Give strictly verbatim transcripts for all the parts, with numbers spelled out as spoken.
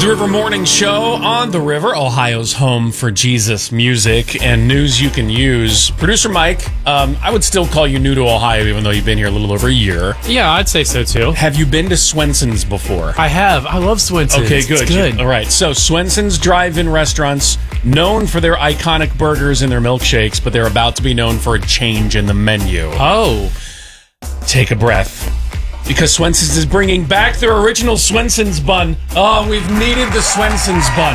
The River Morning Show on the River, Ohio's home for Jesus music and news you can use. Producer Mike, um, I would still call you new to Ohio, even though you've been here a little over a year. Yeah, I'd say so too. Have you been to Swenson's before? I have. I love Swenson's. Okay, good. It's good. All right, so Swenson's drive-in restaurants, known for their iconic burgers and their milkshakes, but they're about to be known for a change in the menu. Oh. Take a breath. Because Swenson's is bringing back their original Swenson's bun. Oh, we've needed the Swenson's bun.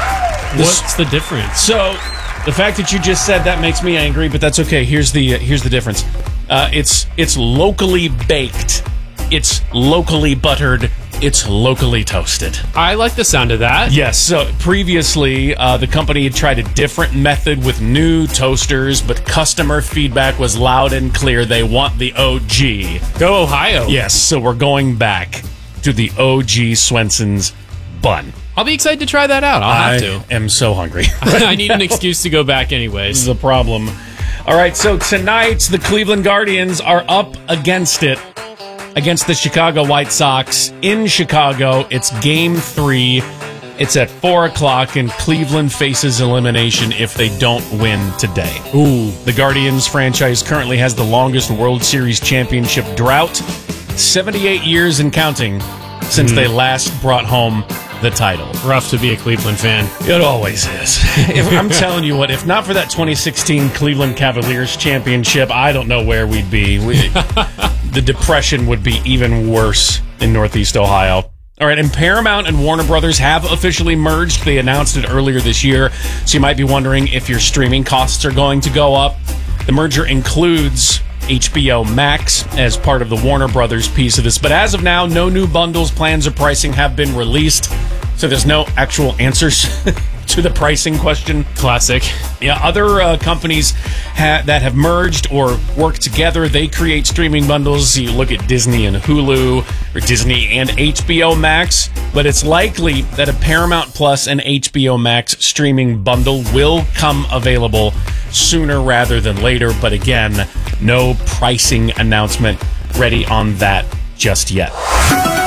The What's the difference? So, the fact that you just said that makes me angry, but that's okay. Here's the uh, here's the difference. Uh, it's it's locally baked. It's locally buttered. It's locally toasted. I like the sound of that. Yes. So previously, uh, the company had tried a different method with new toasters, but customer feedback was loud and clear. They want the O G. Go Ohio. Yes. So we're going back to the O G Swenson's bun. I'll be excited to try that out. I'll have to. I am so hungry. I need an excuse to go back anyways. This is a problem. All right. So tonight, the Cleveland Guardians are up against it. Against the Chicago White Sox in Chicago. It's game three. It's at four o'clock, and Cleveland faces elimination if they don't win today. Ooh. The Guardians franchise currently has the longest World Series championship drought, seventy-eight years and counting, since mm. they last brought home the title. Rough to be a Cleveland fan. It always is. If, I'm telling you what, if not for that twenty sixteen Cleveland Cavaliers championship, I don't know where we'd be. We, the depression would be even worse in Northeast Ohio. All right, and Paramount and Warner Brothers have officially merged. They announced it earlier this year, so you might be wondering if your streaming costs are going to go up. The merger includes H B O Max as part of the Warner Brothers piece of this. But as of now, no new bundles, plans, or pricing have been released. So there's no actual answers to the pricing question. Classic. Yeah, other uh, companies ha- that have merged or worked together, they create streaming bundles. You look at Disney and Hulu, or Disney and H B O Max. But it's likely that a Paramount Plus and H B O Max streaming bundle will come available sooner rather than later. But again, no pricing announcement ready on that just yet.